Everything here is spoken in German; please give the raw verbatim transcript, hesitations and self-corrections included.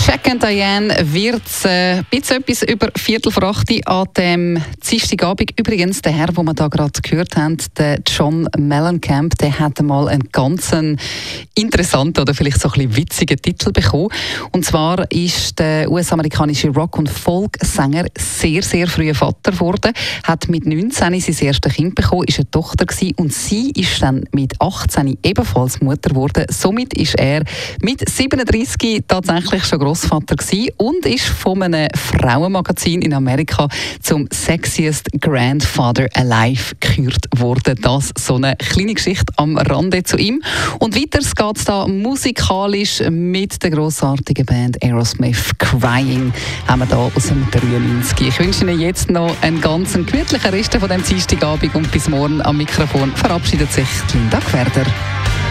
Jack and Diane wird äh, ein bisschen etwas über Viertel vor acht an dem Dienstagabend. Übrigens, der Herr, den wir da gerade gehört haben, der John Mellencamp, der hat mal einen ganz interessanten oder vielleicht so ein bisschen witzigen Titel bekommen. Und zwar ist der U S-amerikanische Rock- und Folk-Sänger sehr, sehr früh Vater geworden, hat mit neunzehn sein erstes Kind bekommen, ist eine Tochter gewesen, und sie ist dann mit achtzehn ebenfalls Mutter geworden. Somit ist er mit siebenunddreißig tatsächlich schon Grossvater gewesen und ist von einem Frauenmagazin in Amerika zum Sexiest Grandfather Alive gekürt worden. Das so eine kleine Geschichte am Rande zu ihm. Und weiter geht es da musikalisch mit der grossartigen Band Aerosmith. Crying haben wir da aus dem dreiundneunzig. Ich wünsche Ihnen jetzt noch einen ganz gemütlichen Rest von diesem Dienstagabend und bis morgen am Mikrofon verabschiedet sich Linda Gwerder.